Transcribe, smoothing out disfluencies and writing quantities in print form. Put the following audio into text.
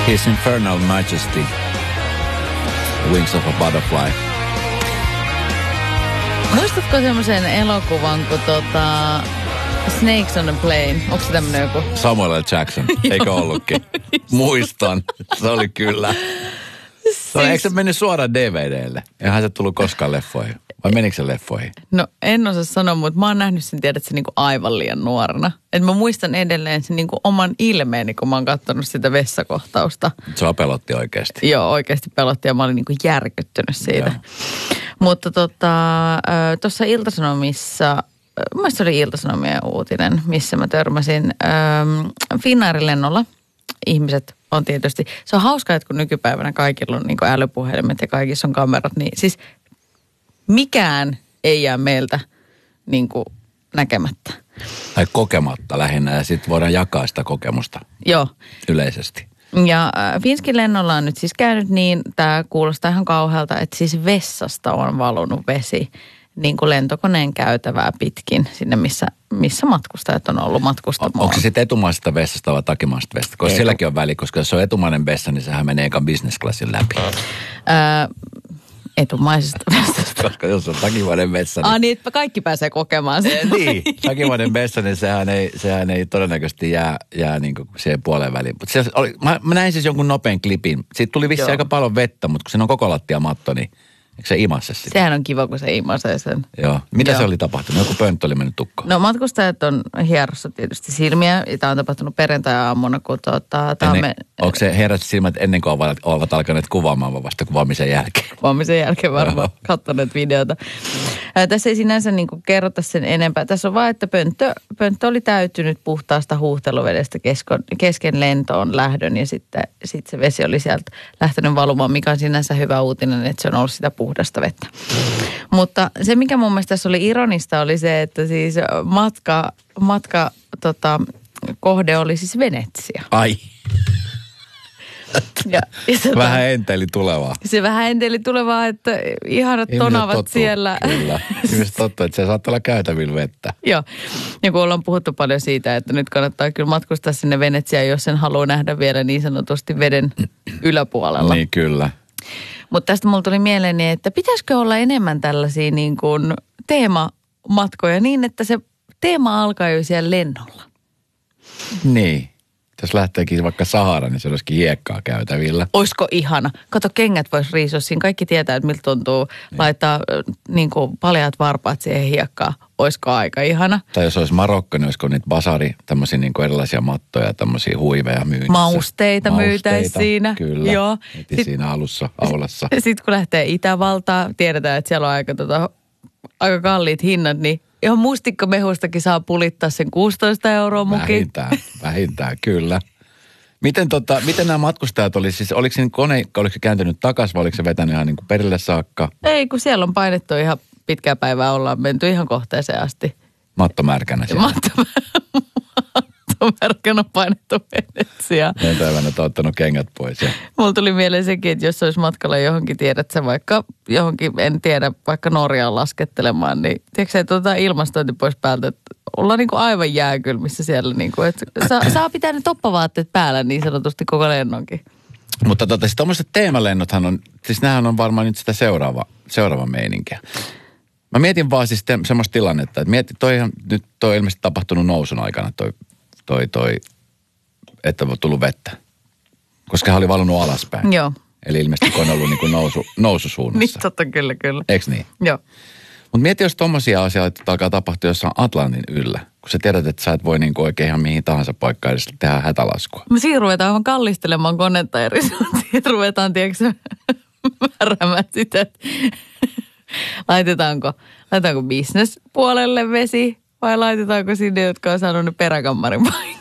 His Infernal Majesty. Wings of a Butterfly. Muistatko semmoisen elokuvan, kun Snakes on a Plane? Onko se tämmönen joku? Samuel L. Jackson, eikö ollutkin? Muistan, se oli kyllä. Eikö se mennyt suoraan DVDlle? Eihän se tullut koskaan leffoihin. Vai menikö se leffoihin? No en osaa sanoa, mutta mä oon nähnyt sen, tiedät, se niinku aivan liian nuorena. Et mä muistan edelleen sen niinku oman ilmeeni, kun mä oon katsonut sitä vessakohtausta. Se pelotti oikeasti. Joo, oikeasti pelotti ja mä olin niinku järkyttynyt siitä. Joo. Mutta tuossa Ilta-Sanomissa, mielestäni se oli Ilta-Sanomien uutinen, missä mä törmäsin Finnairin lennolla. Ihmiset on tietysti, se on hauskaa, että kun nykypäivänä kaikilla on niinku älypuhelimet ja kaikissa on kamerat, niin siis mikään ei jää meiltä niinku näkemättä. Tai kokematta lähinnä ja sitten voidaan jakaa sitä kokemusta. Joo. Yleisesti. Ja Finskin lennolla on nyt siis käynyt niin, tämä kuulostaa ihan kauhealta, että siis vessasta on valunut vesi niin kuin lentokoneen käytävää pitkin sinne, missä matkustajat on ollut matkustamaan. Onko se sitten etumaisesta vessasta vai takimaisesta vessasta? Koska silläkin on väli, koska jos se on etumainen vessa, niin sehän menee ekan business classin läpi. Etumaisesta vessasta. Koska jos on takimainen vessa. Niin että kaikki pääsee kokemaan sen. Niin, takimainen vessa, niin sehän ei todennäköisesti jää niin kuin siihen puoleen väliin. Mä näin siis jonkun nopean klipin. Siitä tuli vissiin aika paljon vettä, mutta kun siinä on koko lattiamatto, niin eikö se imase sitä? Sehän on kiva, kun se imasee sen. Joo. Mitä se oli tapahtunut? Joku pönttö oli mennyt tukkoon. No matkustajat on hierossa tietysti silmiä. Tämä on tapahtunut perjantai-aamuna, kun onko se heräsi silmät ennen kuin ovat alkaneet kuvaamaan vai vasta kuvaamisen jälkeen? Kuvaamisen jälkeen varmaan katsoneet videota. Tässä ei sinänsä niin kuin kerrota sen enempää. Tässä on vaan, että pönttö oli täytynyt puhtaasta huuhteluvedestä kesken lentoon lähdön ja sitten se vesi oli sieltä lähtenyt valumaan, mikä on sinänsä hyvä uutinen, että se on ollut sitä puhdasta vettä. Mutta se, mikä mun mielestä tässä oli ironista, oli se, että siis matka kohde oli siis Venetsia. Ai. Vähän enteli tulevaa. Se vähän enteli tulevaa, että ihanat tonavat siellä. Kyllä. Ihmiset tottuu, että se saattaa olla käytävillä vettä. Joo. Ja kun ollaan puhuttu paljon siitä, että nyt kannattaa kyllä matkustaa sinne Venetsiaan, jos sen haluaa nähdä vielä niin sanotusti veden yläpuolella. Niin, kyllä. Mutta tästä mulla tuli mieleeni, että pitäisikö olla enemmän tällaisia niin kuin teemamatkoja niin, että se teema alkaa jo siellä lennolla. Niin. Jos lähteekin vaikka Sahara, niin se olisikin hiekkaa käytävillä. Oisko ihana? Kato, kengät vois riisua siinä. Kaikki tietää, että miltä tuntuu laittaa niin kuin paljaat varpaat siihen hiekkaan. Oisko aika ihana? Tai jos olisi Marokko, niin olisiko niitä basari, tämmöisiä niin kuin erilaisia mattoja, tämmöisiä huiveja myynnissä. Mausteita myytäisi siinä. Kyllä, joo. Siinä aulassa. Sitten kun lähtee Itävaltaan, tiedetään, että siellä on aika kalliit hinnat, niin ihan mustikkamehustakin saa pulittaa sen 16 € mukin. Vähintään, kyllä. Miten nämä matkustajat oli siis, oliko se kone, oliko se kääntynyt takaisin vai oliko se vetänyt ihan niin kuin perille saakka? Ei, kun siellä on painettu ihan pitkää päivää, ollaan menty ihan kohteeseen asti. Mattomärkänä siellä. Mattomärkänä painettu Venetsiaan. Lentoevännät on ottanut kengät pois. Mulla tuli mieleen sekin, että jos olisi matkalla johonkin, tiedät sä vaikka johonkin, en tiedä, vaikka Norjaan laskettelemaan, niin tiedätkö sä, ilmastointi pois päältä, että ollaan niin kuin aivan jääkylmissä siellä, niin kuin, että saa pitää ne toppavaatteet päällä niin sanotusti koko lennonkin. Mutta siis tuommoiset teemalennothan on, siis nämähän on varmaan nyt sitä seuraava meininkiä. Mä mietin vaan siis semmoista tilannetta, että nyt toi on ilmeisesti tapahtunut nousun aikana toi että on tullut vettä. Koska hän oli valunut alaspäin. Joo. Eli ilmeisesti kun on ollut niin kuin noususuunnassa. Niin totta, kyllä. Eiks niin? Joo. Mutta mieti, jos tommosia asioita alkaa tapahtua jossain Atlantin yllä. Kun sä tiedät, että sä et voi niin kuin oikein ihan mihin tahansa paikkaan edes tehdä hätälaskua. Me siinä ruvetaan aivan kallistelemaan konetta ja ruvetaan, tiedätkö määräämään sitä, että laitetaanko business-puolelle vesi vai laitetaanko sinne, jotka on saanut ne peräkammarin paikan.